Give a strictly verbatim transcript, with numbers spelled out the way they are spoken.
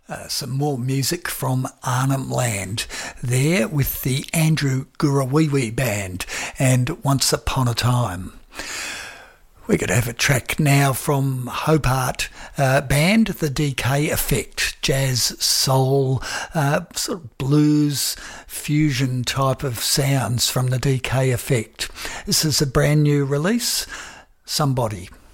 Uh, some more music from Arnhem Land there with the Andrew Gurawiwi Band and Once Upon a Time. We're going to have a track now from Hope Art uh, Band, the D K Effect, jazz, soul, uh, sort of blues, fusion type of sounds from the D K Effect. This is a brand new release, Somebody.